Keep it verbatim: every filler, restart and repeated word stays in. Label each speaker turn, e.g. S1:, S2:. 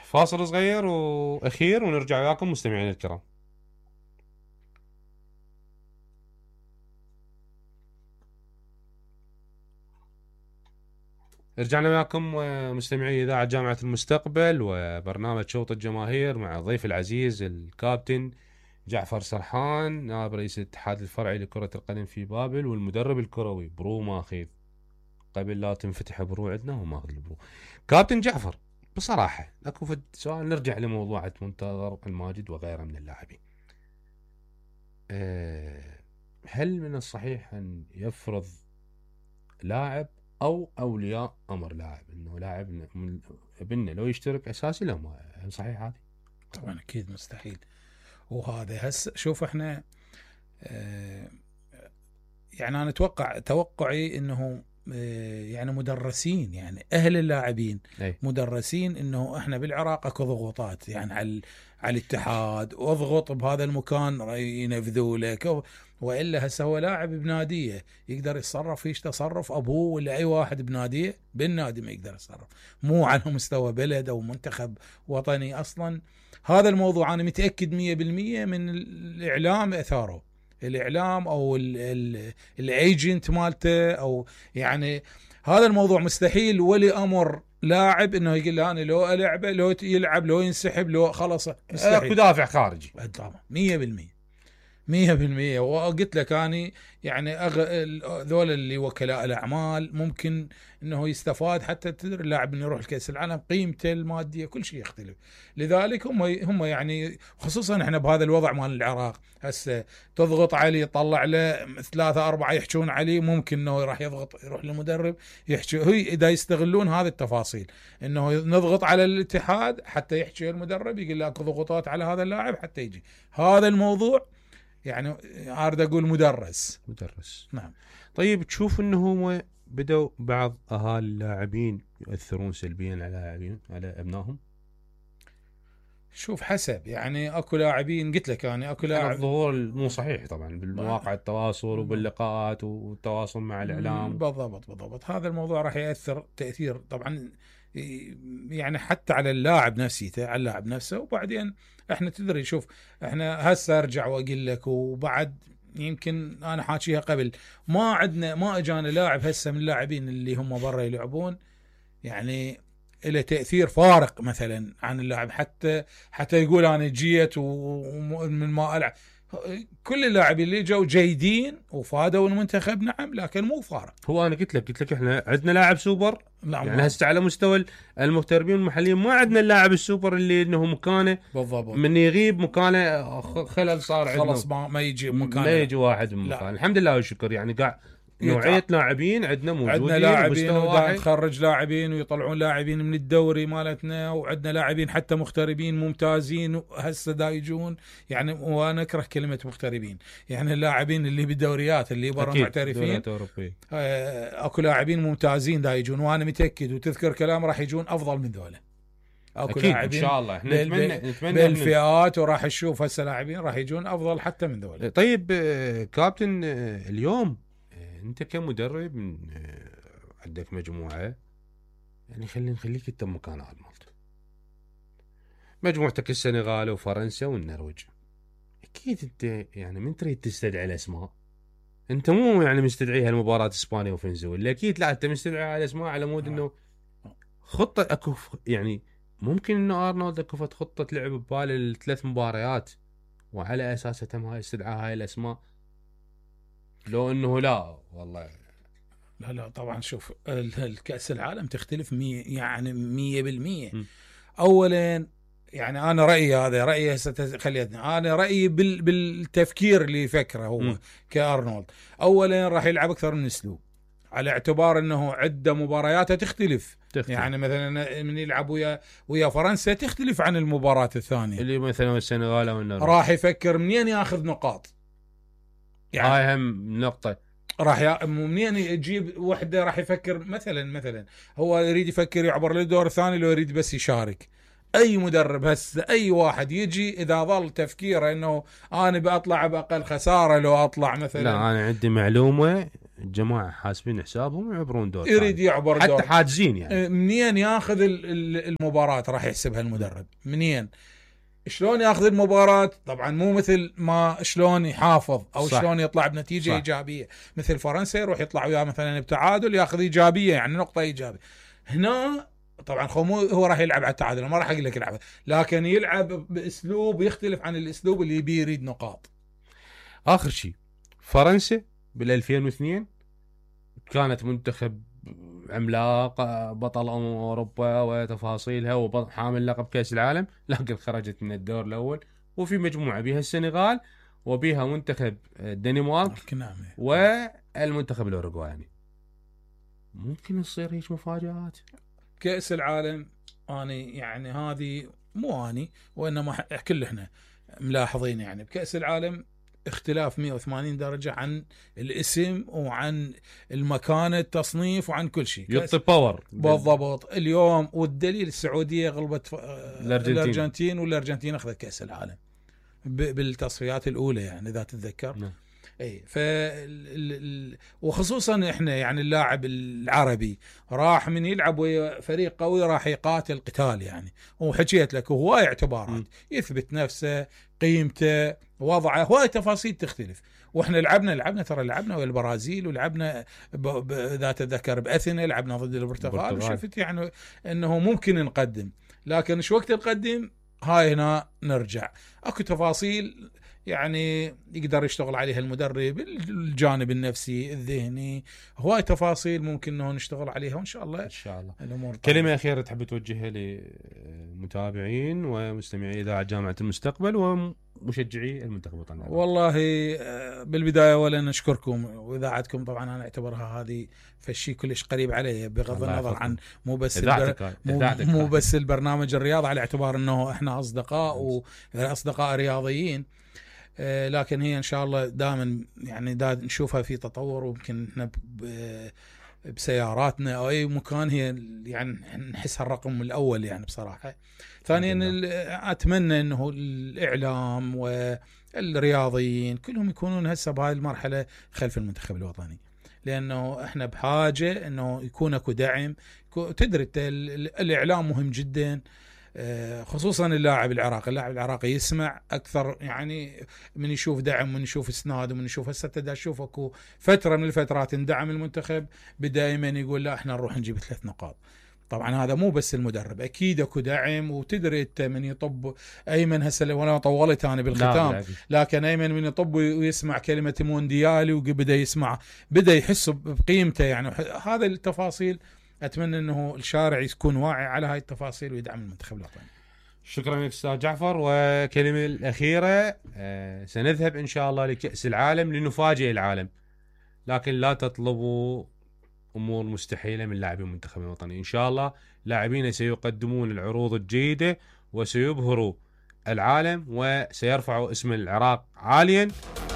S1: فاصل صغير واخير ونرجع وياكم مستمعين الكرام. رجعنا وياكم مستمعي إذاعة جامعة المستقبل وبرنامج شوط الجماهير مع الضيف العزيز الكابتن جعفر سرحان، نائب رئيس الاتحاد الفرعي لكرة القدم في بابل والمدرب الكروي برو ماخذ، قبل لا تنفتح برو عندنا وماخذ البرو. كابتن جعفر، بصراحة اكو فد سؤال، نرجع لموضوع منتظر الماجد وغيره من اللاعبين. أه هل من الصحيح أن يفرض لاعب او اولياء امر لاعب انه لاعب ابننا لو يشترك اساسي؟ لا، ما هل صحيح هذه؟
S2: طبعا اكيد مستحيل. وهذا هسه شوف احنا اه يعني انا اتوقع توقعي انه اه يعني مدرسين، يعني اهل اللاعبين
S1: أي.
S2: مدرسين انه احنا بالعراق اكو ضغوطات يعني على على الاتحاد، واضغط بهذا المكان ينفذوا لك، والا هسه هو لاعب بناديه يقدر يتصرف فيش تصرف ابوه ولا اي واحد بناديه بالنادي ما يقدر يتصرف، مو على مستوى بلد او منتخب وطني اصلا. هذا الموضوع انا متاكد مية بالمية من الاعلام اثاره، الاعلام او الايجنت مالته، او يعني هذا الموضوع مستحيل ولي امر لاعب انه يقول له انا لو العبه لو يلعب لو ينسحب لو خلص
S1: اكو دافع خارجي.
S2: طبعا مية بالمية مية بالمية. وقلت لك اني يعني أغ... ذول اللي وكلاء الاعمال ممكن انه يستفاد، حتى تدري اللاعب انه يروح الكاس العالم قيمته الماديه كل شيء يختلف، لذلك هم هم يعني خصوصا احنا بهذا الوضع مال العراق هسه تضغط عليه طلع له ثلاثه اربعه يحجون عليه، ممكن انه راح يضغط يروح للمدرب يحكي، هي اذا يستغلون هذه التفاصيل انه نضغط على الاتحاد حتى يحكي المدرب يقول له اكو ضغوطات على هذا اللاعب حتى يجي هذا الموضوع، يعني عارض اقول مدرس
S1: مدرس.
S2: نعم.
S1: طيب تشوف انه هم بدأوا بعض اهالي اللاعبين يؤثرون سلبيا على لاعبين على ابنائهم؟
S2: شوف حسب، يعني اكو لاعبين قلت لك انا اكو لاعب
S1: الظهور مو صحيح طبعا بالمواقع التواصل وباللقاءات والتواصل مع الاعلام.
S2: بالضبط بالضبط هذا الموضوع راح ياثر تاثير طبعا يعني حتى على اللاعب نفسيته، على اللاعب نفسه. وبعدين احنا تدري شوف احنا هسه ارجع واقول لك، وبعد يمكن انا حاكيها قبل، ما عندنا ما اجانا لاعب هسه من اللاعبين اللي هم برا يلعبون يعني له تأثير فارق مثلا عن اللاعب، حتى حتى يقول انا جيت ومن ما العب. كل اللاعبين اللي جو جيدين وفادوا المنتخب نعم، لكن مو فارق.
S1: هو انا قلت لك قلت لك احنا عندنا لاعب سوبر
S2: نعم،
S1: يعني هسه على مستوى المغتربين المحليين ما عندنا اللاعب السوبر اللي انه مكانه
S2: بالضبط
S1: من يغيب مكانه خلل صار عندنا
S2: خلص ما, ما يجي مكانه،
S1: ما يجي واحد من مكانه. الحمد لله والشكر يعني قاعد نوعية لاعبين عندنا موجودين،
S2: عندنا لاعبين ونخرج لاعبين ويطلعون لاعبين من الدوري مالتنا، وعندنا لاعبين حتى مغتربين ممتازين هسه دا يجون يعني. وانا اكره كلمة مغتربين، يعني اللاعبين اللي بالدوريات اللي برا معترفين آه اكو لاعبين ممتازين دا يجون، وانا متأكد وتذكر كلام راح يجون افضل من ذولا.
S1: اكو لاعبين ان شاء الله احنا نتمنى نتمنى
S2: بالفئات، وراح نشوف هسه لاعبين راح يجون افضل حتى من ذولا.
S1: طيب كابتن اليوم انت كمدرب من عندك مجموعه، يعني خلينا نخليك انت مكان المالت مجموعتك السنغال وفرنسا والنرويج، اكيد انت يعني من تريد تستدعي الاسماء انت مو يعني مستدعي هالمباراه اسبانيا وفنزويلا، اكيد لا انت مستدعي هالاسماء على مود انه خطه اكو يعني ممكن انه ارنولد اكو خطه لعب ببال الثلاث مباريات وعلى اساس تم هاي استدعاء هاي الاسماء، لو انه لا والله.
S2: لا لا طبعا شوف الكأس العالم تختلف مية يعني مية بالمية. اولا يعني انا رأيي هذا رأيي خليتني انا رأيي بال بالتفكير اللي يفكره هو م. كارنولد. اولا راح يلعب اكثر من اسلوب على اعتبار انه عده مبارياته تختلف. تختلف يعني مثلا من يلعب ويا ويا فرنسا تختلف عن المباراة الثانية
S1: اللي مثلا السنغال او النرويج،
S2: راح يفكر منين ياخذ نقاط،
S1: يعني هاي اهم نقطة.
S2: راح يا منين يجيب وحده، راح يفكر مثلا مثلا هو يريد يفكر يعبر للدور الثاني لو يريد بس يشارك. اي مدرب هسه اي واحد يجي اذا ظل تفكيره انه انا بأطلع باقل خساره لو اطلع مثلا،
S1: لا انا عندي معلومه الجماعه حاسبين حسابهم ويعبرون دور
S2: يريد
S1: ثاني.
S2: يعبر
S1: حتى
S2: دور
S1: حاجزين يعني.
S2: منين ياخذ المباراة راح يحسبها المدرب؟ منين شلون ياخذ المباراة؟ طبعا مو مثل ما شلون يحافظ او
S1: صح.
S2: شلون يطلع بنتيجة صح. ايجابية مثل فرنسا يروح يطلع وياه مثلا بتعادل ياخذ ايجابية يعني نقطة ايجابية. هنا طبعا خمو هو راح يلعب على التعادل ما راح اقول لك يلعب لكن يلعب باسلوب يختلف عن الاسلوب اللي يبي يريد نقاط.
S1: اخر شيء فرنسا بال ألفين واثنين كانت منتخب عملاق بطل اوروبا وتفاصيلها وحامل لقب كاس العالم لكن خرجت من الدور الاول وفي مجموعه بها السنغال وبها منتخب الدنمارك والمنتخب الاوروغواي. يعني ممكن تصير هيك مفاجآت
S2: كاس العالم. اني يعني هذه مو اني وانما كل احنا ملاحظين يعني بكاس العالم اختلاف مئة وثمانين درجة عن الاسم وعن المكان التصنيف وعن كل شيء.
S1: يعطي باور
S2: بالضبط. اليوم والدليل السعودية غلبت
S1: الأرجنتين,
S2: الأرجنتين والأرجنتين أخذت كأس العالم بالتصفيات الأولى يعني إذا تتذكر.
S1: نعم.
S2: اي ف وخصوصا احنا يعني اللاعب العربي راح من يلعب ويا فريق قوي راح يقاتل قتال يعني وحكيت لك هواي اعتبارات يثبت نفسه قيمته وضعه هواي تفاصيل تختلف. واحنا لعبنا لعبنا ترى لعبنا ويا البرازيل ولعبنا اذا تتذكر باثينا لعبنا ضد البرتغال وشفت يعني انه ممكن نقدم لكن شو وقت نقدم هاي هنا نرجع اكو تفاصيل يعني يقدر يشتغل عليها المدرب الجانب النفسي الذهني هواي تفاصيل ممكن انه نشتغل عليها وان شاء الله
S1: ان شاء الله.
S2: الامور
S1: كلمه اخيره تحب توجهها للمتابعين ومستمعي اذاعه جامعه المستقبل ومشجعي المنتخب الوطني؟
S2: والله بالبدايه اولا نشكركم واذاعتكم طبعا انا اعتبرها هذه فشي كلش قريب علي بغض النظر عن مو بس البر... مو, مو بس البرنامج الرياضي على اعتبار انه احنا اصدقاء واصدقاء رياضيين لكن هي ان شاء الله دائما يعني دا نشوفها في تطور ويمكن احنا بسياراتنا او اي مكان هي يعني نحس هالرقم الاول يعني بصراحه. ثانيا اتمنى انه الاعلام والرياضيين كلهم يكونون هسه بهاي المرحله خلف المنتخب الوطني لانه احنا بحاجه انه يكون اكو دعم. تدري الاعلام مهم جدا خصوصا اللاعب العراقي. اللاعب العراقي يسمع اكثر يعني من يشوف دعم من يشوف اسناد ومن يشوف هسه تدا اشوف اكو فتره من الفترات اندعم المنتخب دائما يقول لا احنا نروح نجيب ثلاث نقاط. طبعا هذا مو بس المدرب اكيد اكو دعم وتدري انت من يطب ايمن هسه وانا طولت انا بالختام لكن ايمن من يطب ويسمع كلمه مونديالي وبدا يسمع بدا يحس بقيمته يعني هذا التفاصيل. اتمنى انه الشارع يكون واعي على هاي التفاصيل ويدعم المنتخب الوطني.
S1: شكرا لك استاذ جعفر. وكلمه الاخيره آه سنذهب ان شاء الله لكأس العالم لنفاجئ العالم لكن لا تطلبوا امور مستحيله من لاعبي المنتخب الوطني. ان شاء الله لاعبين سيقدمون العروض الجيده وسيبهروا العالم وسيرفعوا اسم العراق عاليا